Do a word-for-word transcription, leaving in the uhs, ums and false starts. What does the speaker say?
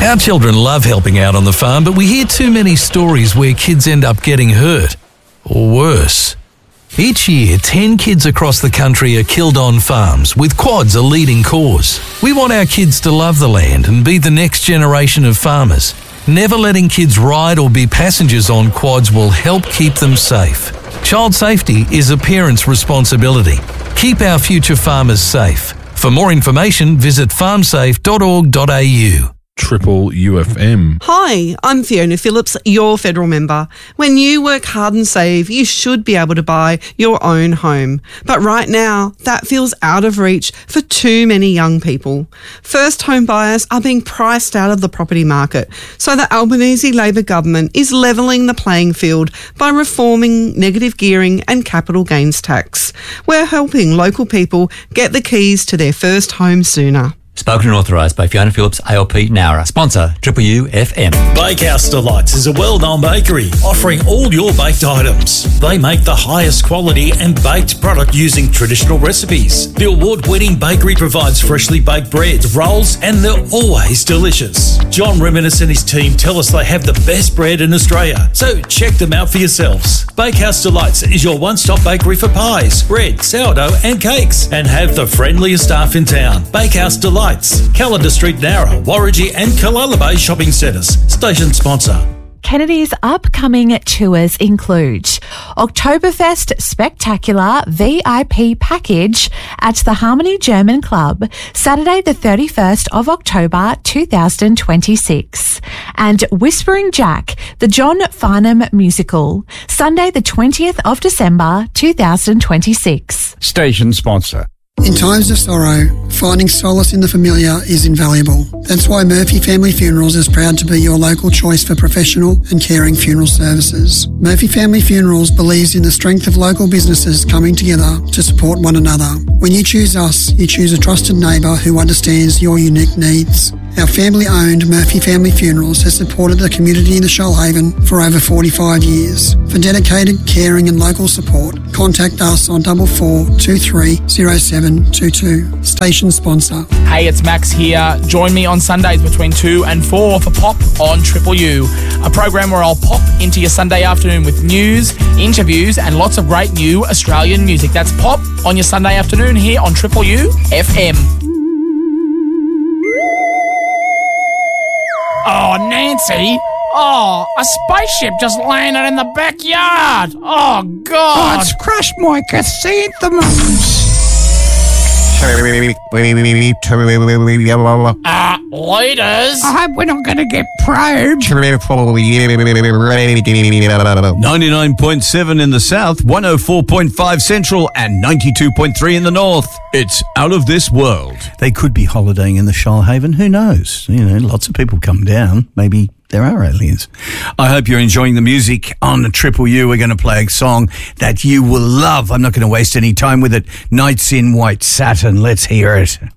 Our children love helping out on the farm, but we hear too many stories where kids end up getting hurt, or worse. Each year, ten kids across the country are killed on farms, with quads a leading cause. We want our kids to love the land and be the next generation of farmers. Never letting kids ride or be passengers on quads will help keep them safe. Child safety is a parent's responsibility. Keep our future farmers safe. For more information, visit farm safe dot org dot a u. Triple U F M. Hi, I'm Fiona Phillips, your federal member. When you work hard and save, you should be able to buy your own home. But right now, that feels out of reach for too many young people. First home buyers are being priced out of the property market, so the Albanese Labor government is levelling the playing field by reforming negative gearing and capital gains tax. We're helping local people get the keys to their first home sooner. Spoken and authorised by Fiona Phillips, A L P Nowra. Sponsor, Triple U F M. Bakehouse Delights is a well-known bakery offering all your baked items. They make the highest quality and baked product using traditional recipes. The award-winning bakery provides freshly baked bread, rolls, and they're always delicious. John Reminis and his team tell us they have the best bread in Australia, so check them out for yourselves. Bakehouse Delights is your one-stop bakery for pies, bread, sourdough, and cakes, and have the friendliest staff in town. Bakehouse Delights. Calendar Street, Nowra, Warragee and Killala Bay shopping centres. Station sponsor. Kennedy's upcoming tours include Oktoberfest Spectacular V I P Package at the Harmony German Club, Saturday the thirty-first of October two thousand twenty-six, and Whispering Jack, the John Farnham Musical, Sunday the twentieth of December two thousand twenty-six. Station sponsor. In times of sorrow, finding solace in the familiar is invaluable. That's why Murphy Family Funerals is proud to be your local choice for professional and caring funeral services. Murphy Family Funerals believes in the strength of local businesses coming together to support one another. When you choose us, you choose a trusted neighbour who understands your unique needs. Our family-owned Murphy Family Funerals has supported the community in the Shoalhaven for over forty-five years. For dedicated, caring and local support, contact us on double four two three zero seven two two. Station sponsor. Hey, it's Max here. Join me on Sundays between two and four for Pop on Triple U, a program where I'll pop into your Sunday afternoon with news, interviews and lots of great new Australian music. That's Pop on your Sunday afternoon here on Triple U F M. Oh, Nancy. Oh, a spaceship just landed in the backyard. Oh, God. Oh, it's crashed my chrysanthemums. Uh, leaders. I hope we're not going to get probed. ninety-nine point seven in the south, one oh four point five central and ninety-two point three in the north. It's out of this world. They could be holidaying in the Shoalhaven. Who knows? You know, lots of people come down. Maybe there are aliens. I hope you're enjoying the music on Triple U. We're going to play a song that you will love. I'm not going to waste any time with it. Nights in White Satin. Let's hear it.